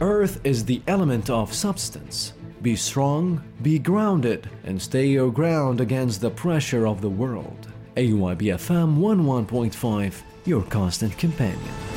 Earth is the element of substance. Be strong, be grounded, and stay your ground against the pressure of the world. AYB FM 11.5, your constant companion.